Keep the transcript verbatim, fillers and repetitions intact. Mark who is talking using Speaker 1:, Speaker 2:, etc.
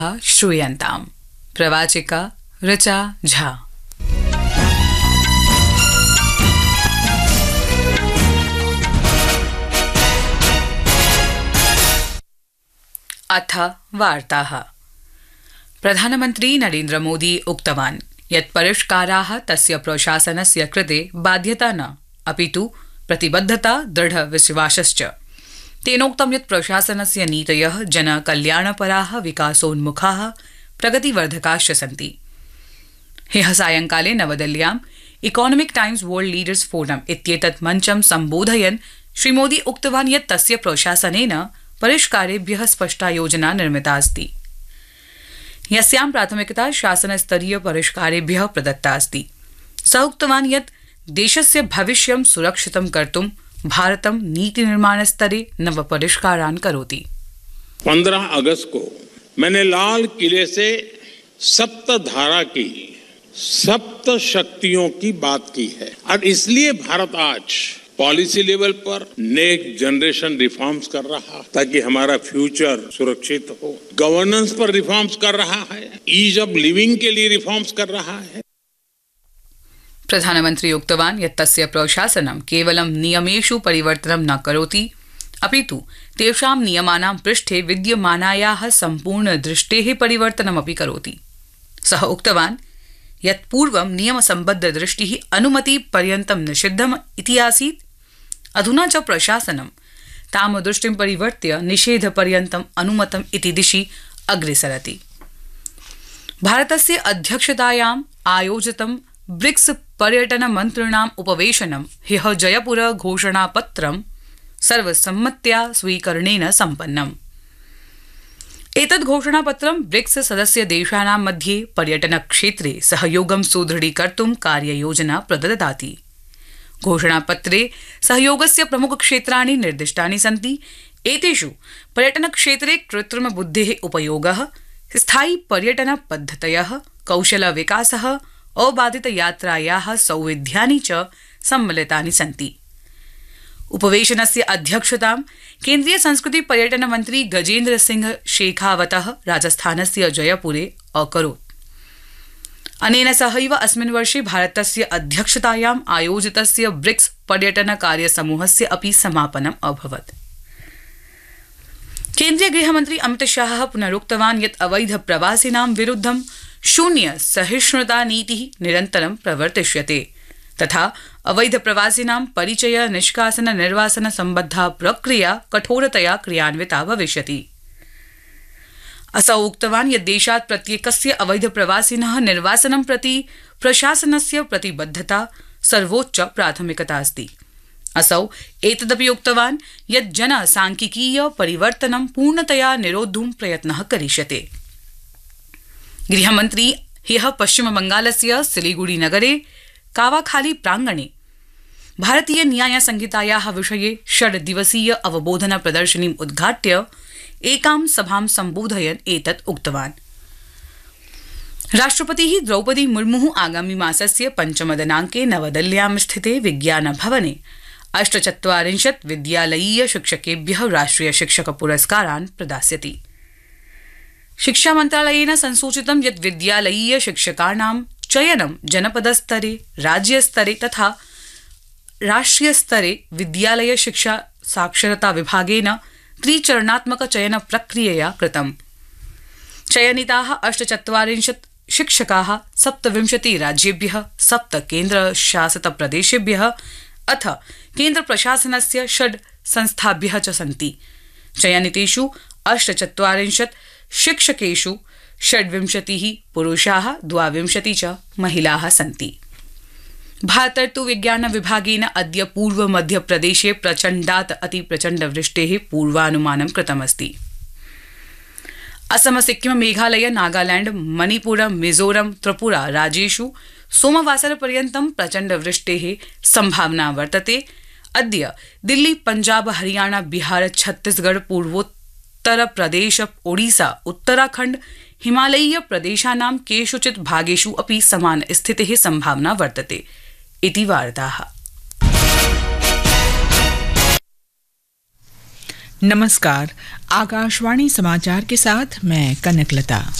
Speaker 1: श्रूयन्ताम्। प्रवाचिका ऋचा झा। अथ वार्ताः। प्रधानमन्त्री नरेन्द्र मोदी उक्तवान् यत् परिष्काराः तस्य प्रशासनस्य कृते बाध्यता न अपितु प्रतिबद्धता दृढविश्वासश्च। तेनोक्तं यत् प्रशासनस्य नीतयः जनकल्याणपराः विकासोन्मुखाः प्रगतिवर्धकाश्च सन्ति। ह्यः सायंकाले नवदिल्ल्याम् economic times world leaders forum इत्येतत् मञ्चं सम्बोधयन् श्रीमोदी उक्तवान् यत् तस्य प्रशासनेन परिष्कारेभ्यः स्पष्टा योजना निर्मिता अस्ति, यस्यां प्राथमिकता शासनस्तरीय परिष्कारेभ्यः प्रदत्ता अस्ति। सः उक्तवान् यत् देशस्य भविष्यं सुरक्षितं कर्तुं भारतं नीति निर्माण स्तरे नव परिष्कारान् करोति।
Speaker 2: पंद्रह अगस्त को मैंने लाल किले से सप्त धारा की सप्त शक्तियों की बात की है और इसलिए भारत आज पॉलिसी लेवल पर नेक्स्ट जनरेशन रिफॉर्म्स कर रहा है ताकि हमारा फ्यूचर सुरक्षित हो। गवर्नेंस पर रिफॉर्म्स कर रहा है, ईज ऑफ लिविंग के लिए रिफॉर्म्स कर रहा है।
Speaker 1: प्रधानमन्त्री उक्तवान् यत् तस्य प्रशासनं केवलं नियमेषु परिवर्तनं न करोति अपितु तेषां नियमानां पृष्ठे विद्यमानायाः सम्पूर्णदृष्टेः परिवर्तनमपि करोति। सः उक्तवान् यत् पूर्वं नियमसम्बद्धदृष्टिः अनुमतिपर्यन्तं निषिद्धम् इति आसीत्, अधुना च प्रशासनं तां दृष्टिं परिवर्त्य निषेधपर्यन्तम् अनुमतम् इति दिशि अग्रेसरति। भारतस्य अध्यक्षतायाम् आयोजितं ब्रिक्स पर्यटन मन्त्रिणाम् उपवेशनं ह्यः जयपुर घोषणापत्रं सर्वसम्मत्या स्वीकरणेन सम्पन्नम्। एतद् घोषणापत्रं ब्रिक्स सदस्य देशानां मध्ये पर्यटन क्षेत्रे सहयोगं सुदृढीकर्तुं कार्ययोजना प्रददाति। घोषणापत्रे सहयोगस्य प्रमुख क्षेत्राणि निर्दिष्टानि सन्ति। एतेषु पर्यटन क्षेत्रे कृत्रिम बुद्धेः उपयोगः, स्थायी पर्यटन पद्धतयः, कौशल विकासः, अबाधित यात्रायाः सौविध्यानि च सम्मिलितानि सन्ति। उपवेशनस्य अध्यक्षतां केन्द्रीय संस्कृति पर्यटन मन्त्री गजेन्द्र सिंह शेखावतः राजस्थानस्य जयपुरे अकरोत्। अनेन सहैव अस्मिन् वर्षे भारतस्य अध्यक्षतायाम् आयोजितस्य ब्रिक्स पर्यटन कार्यसमूहस्य अपि समापनम् अभवत्। केन्द्रीय गृहमन्त्री अमित शाहः पुनरुक्तवान् यत् अवैध प्रवासिनां विरुद्धं शून्य सहिष्णुता नीतिः निरन्तरं प्रवर्तिष्यते तथा अवैध प्रवासिनां परिचय निष्कासन निर्वासन सम्बद्धा प्रक्रिया कठोरतया क्रियान्विता भविष्यति। असौ उक्तवान् यत् देशात् प्रत्येकस्य अवैध प्रवासिनः निर्वासनं प्रति प्रशासनस्य प्रतिबद्धता सर्वोच्च प्राथमिकता अस्ति। असौ एतदपि उक्तवान् यत् जनसांख्यिकीय परिवर्तनं पूर्णतया निरोद्धुं प्रयत्नः करिष्यते। गृहमन्त्री ह्यः पश्चिमबंगालस्य सिलीगुड़ी नगरे कावाखाली प्रांगणे भारतीय न्याय संहितायाः विषये षड् दिवसीय अवबोधन प्रदर्शनीम् उद्घाट्य एकां सभां सम्बोधयन् एतत् उक्तवान्। राष्ट्रपतिः द्रौपदी मुर्मुः आगामि मासस्य पञ्चम दिनाङ्के नवदिल्ल्यां स्थिते विज्ञान भवने अष्टचत्वारिंशत् विद्यालयीय शिक्षकेभ्यः राष्ट्रिय शिक्षक पुरस्कारान् प्रदास्यति। शिक्षा मन्त्रालयेन संसूचितं यत् विद्यालयीय शिक्षकाणां चयनं जनपदस्तरे, राज्यस्तरे तथा राष्ट्रियस्तरे विद्यालय शिक्षा साक्षरता विभागेन त्रिचरणात्मक चयन प्रक्रियया कृतम्। चयनिताः अष्टचत्वारिंशत् शिक्षकाः सप्तविंशति राज्येभ्यः, सप्त केन्द्रशासित प्रदेशेभ्यः अथ केन्द्रप्रशासनस्य षड् संस्थाभ्यः च सन्ति। चयनितेषु अष्टचत्वारिंशत् शिक्षकेषु षड्विंशतिः पुरुषाः, द्वाविंशति च महिलाः सन्ति। भारतर्तु विज्ञान विभागेन अद्य पूर्व मध्य प्रदेशे प्रचण्डात् अति प्रचण्ड वृष्टेः पूर्वानुमानं कृतमस्ति। असम, सिक्किम, मेघालय, नागालैंड, मणिपुर, मिजोरम, त्रिपुरा राज्येषु सोमवासरपर्यन्तं प्रचण्ड वृष्टेः संभावना वर्तते। अद्य दिल्ली, पंजाब, हरियाणा, बिहार, छत्तीसगढ़, पूर्वोत्तर प्रदेश, ओडिशा, उत्तराखण्ड, हिमालयीय प्रदेशानां केषुचित् भागेषु अपि समान स्थितेः संभावना वर्तते इति वार्ताः।
Speaker 3: नमस्कार, आकाशवाणी समाचार के साथ मैं कनकलता।